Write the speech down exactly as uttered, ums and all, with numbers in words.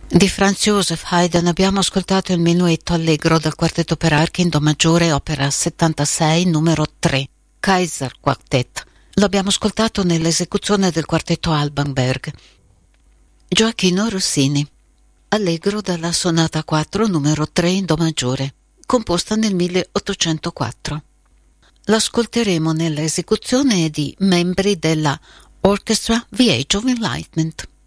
Di Franz Joseph Haydn abbiamo ascoltato il Menuetto Allegro dal quartetto per archi in Do maggiore, opera settantasei, numero tre, Kaiser Quartet. L'abbiamo ascoltato nell'esecuzione del quartetto Alban Berg. Gioachino Rossini, Allegro dalla sonata quattro, numero tre in Do maggiore, composta nel milleottocentoquattro. L'ascolteremo nell'esecuzione di membri della Orchestra The Age of Enlightenment.